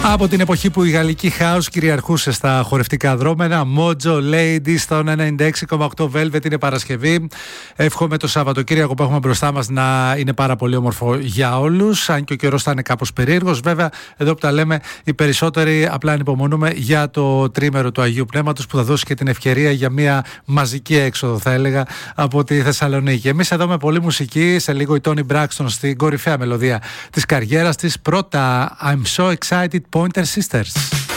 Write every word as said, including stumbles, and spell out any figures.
Από την εποχή που η γαλλική house κυριαρχούσε στα χορευτικά δρόμενα, Mojo Lady στον ενενήντα έξι κόμμα οκτώ Velvet είναι Παρασκευή. Εύχομαι το Σαββατοκύριακο που έχουμε μπροστά μας να είναι πάρα πολύ όμορφο για όλους. Αν και ο καιρός θα είναι κάπως περίεργος. Βέβαια, εδώ που τα λέμε, οι περισσότεροι απλά ανυπομονούμε για το τρίμερο του Αγίου Πνεύματος που θα δώσει και την ευκαιρία για μια μαζική έξοδο, θα έλεγα, από τη Θεσσαλονίκη. Εμείς εδώ με πολλή μουσική, σε λίγο η Toni Braxton στην κορυφαία μελωδία της καριέρας της. Πρώτα, I'm so excited, Pointer Sisters.